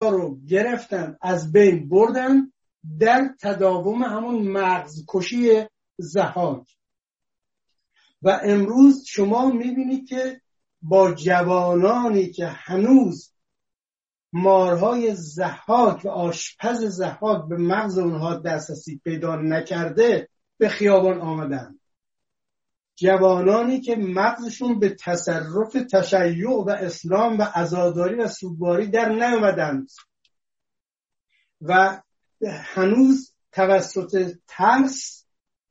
رو گرفتن از بین بردن در تداوم همون مغز کشی ضحاک. و امروز شما میبینید که با جوانانی که هنوز مارهای ضحاک و آشپز ضحاک به مغز اونها دسترسی پیدا نکرده به خیابان آمدن. جوانانی که مغزشون به تصرف تشیع و اسلام و عزاداری و سوگواری در نیامدند و هنوز توسط ترس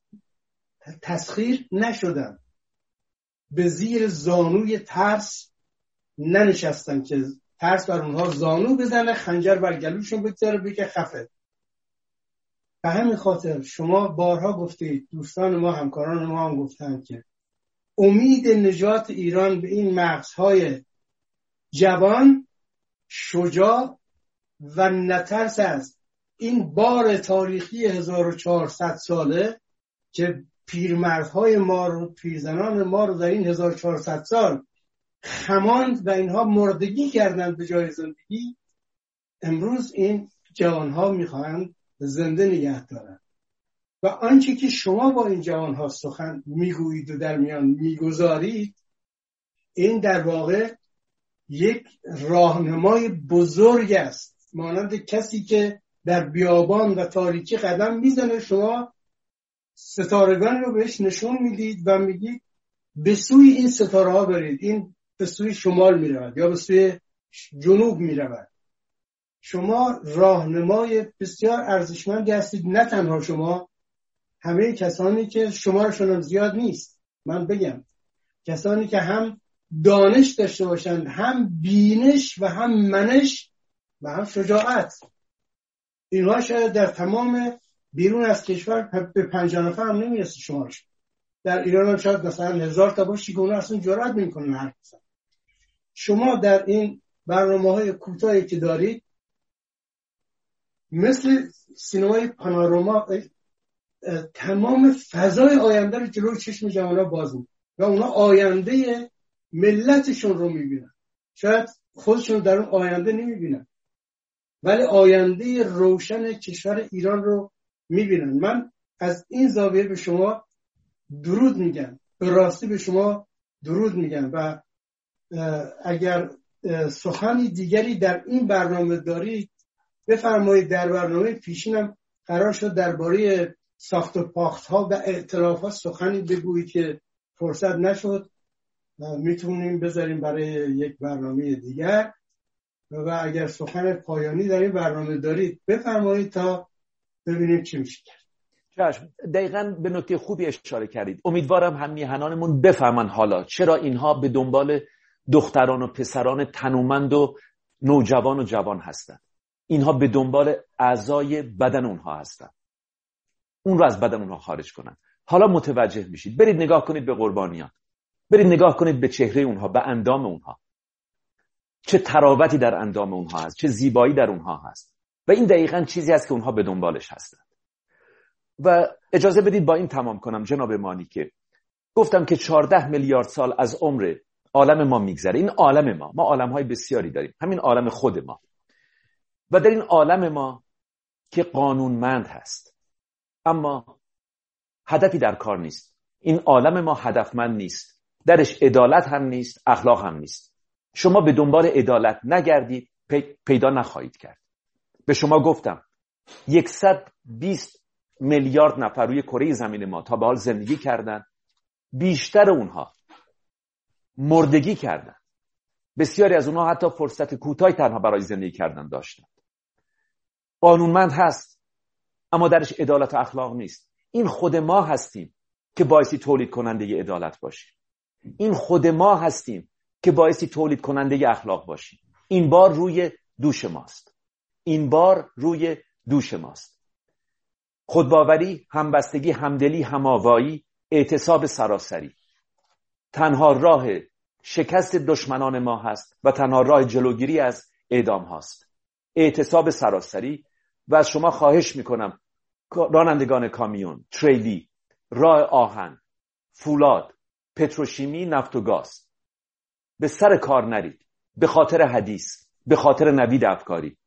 تسخیر نشدن، به زیر زانوی ترس ننشستن که ترس بر اونها زانو بزنه، خنجر بر گلوشون بگذاره بگه خفه. به همین خاطر شما بارها گفتید، دوستان ما همکاران ما هم گفتن که امید نجات ایران به این مغزهای جوان شجاع و نترس است. این بار تاریخی 1400 ساله که پیرمردهای ما رو، پیرزنان ما رو در این 1400 سال خماند و اینها مردگی کردند به جای زندگی، امروز این جوانها میخواهند زنده نگه دارند. و آنچه که شما با این جوانها سخن میگویید و در میان میگذارید، این در واقع یک راهنمای بزرگ است، مانند کسی که در بیابان و تاریکی قدم میزنه، شما ستارگان رو بهش نشون میدید و میگید به سوی این ستاره ها برید، این به سوی شمال میرود یا به سوی جنوب میرود. شما راهنمای بسیار ارزشمندی هستید، نه تنها شما، همه کسانی که شمارشون زیاد نیست، من بگم کسانی که هم دانش داشته باشند، هم بینش و هم منش و هم شجاعت. اینها شاید در تمام بیرون از کشور به 50 نفر هم نمیرسه شمارش. در ایران هم شاید مثلا 1000 تا باشی که اونا اصلا جرئت نمیکنن حرف بزنن. شما در این برنامه‌های کوتاهی که دارید مثل سینمای پانوراما تمام فضای آینده رو جلوی چشم جوان‌ها باز می‌کنه و اونا آینده ملتشون رو می‌بینن. شاید خودشون در اون آینده نمی‌بینن، ولی آینده روشن کشور ایران رو می‌بینن. من از این زاویه به شما درود میگم، به راستی به شما درود میگم و اگر سخنی دیگری در این برنامه دارید بفرمایید. در برنامه پیشینم قرار شد درباره ساخت و پاخت ها و ائتلافات سخنی بگویید که فرصت نشد، میتونیم بذاریم برای یک برنامه دیگر. و اگر سخن پایانی در این برنامه دارید بفرمایید تا ببینیم چی میشه کرد. چشم. دقیقاً به نکته خوبی اشاره کردید. امیدوارم هم میهنانمون بفهمن حالا چرا اینها به دنبال دختران و پسران تنومند و نوجوان و جوان هستن. اینها به دنبال اعضای بدن اونها هستن، اون رو از بدن اونها خارج کنن. حالا متوجه میشید. برید نگاه کنید به قربانیان، برید نگاه کنید به چهره اونها، به اندام اونها، چه تراوتی در اندام اونها هست، چه زیبایی در اونها هست. و این دقیقاً چیزی است که اونها به دنبالش هستن. و اجازه بدید با این تمام کنم جناب مانی که گفتم که 14 میلیارد سال از عمر عالم ما میگذره. این عالم ما عالم‌های بسیاری داریم، همین عالم خود ما. و در این عالم ما که قانونمند هست اما هدفی در کار نیست، این عالم ما هدفمند نیست، درش عدالت هم نیست، اخلاق هم نیست. شما به دنبال عدالت نگردید پیدا نخواهید کرد. به شما گفتم 120 میلیارد نفر روی کره زمین ما تا به حال زندگی کردن، بیشتر اونها مردگی کردن، بسیاری از اونها حتی فرصت کوتاهی تنها برای زندگی کردن داشتن. قانونمند هست اما درش عدالت و اخلاق نیست. این خود ما هستیم که باعثی تولید کننده عدالت باشیم. این خود ما هستیم که باعثی تولید کننده اخلاق باشیم. این بار روی دوش ماست. این بار روی دوش ماست. خودباوری، همبستگی، همدلی، هماوایی، اعتصاب سراسری تنها راه شکست دشمنان ما هست و تنها راه جلوگیری از اعدام هاست. اعتصاب سراسری. و از شما خواهش میکنم رانندگان کامیون، تریلی، راه آهن، فولاد، پتروشیمی، نفت و گاز، به سر کار نرید. به خاطر حدیث، به خاطر نوید افکاری.